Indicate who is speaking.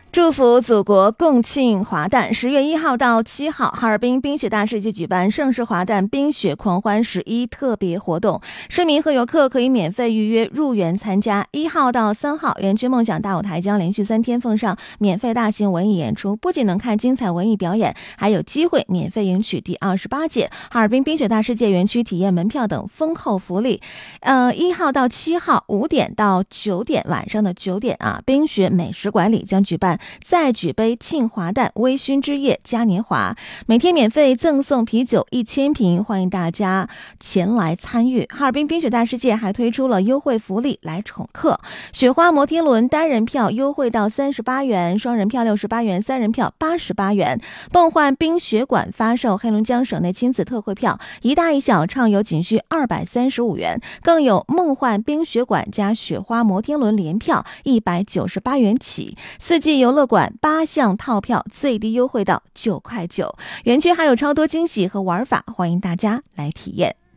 Speaker 1: 祝福祖国，共庆华诞。10月1号到7号，哈尔滨冰雪大世界举办盛世华诞冰雪狂欢11特别活动，市民和游客可以免费预约入园参加。1号到3号，园区梦想大舞台将连续3天奉上免费大型文艺演出，不仅能看精彩文艺表演，还有机会免费赢取第28届哈尔滨冰雪大世界园区体验门票等丰厚福利。1号到7号5点到9点，晚上的9点啊，冰雪美食馆里将举办再举杯庆华诞微醺之夜嘉年华，每天免费赠送啤酒1000瓶，欢迎大家前来参与。哈尔滨冰雪大世界还推出了优惠福利来宠客，雪花摩天轮单人票优惠到38元，双人票68元，三人票88元。梦幻冰雪馆发售黑龙江省内亲子特惠票，一大一小畅游仅需235元，更有梦幻冰雪馆加雪花摩天轮联票198元起，4季游乐馆8项套票最低优惠到9块9，园区还有超多惊喜和玩法，欢迎大家来体验。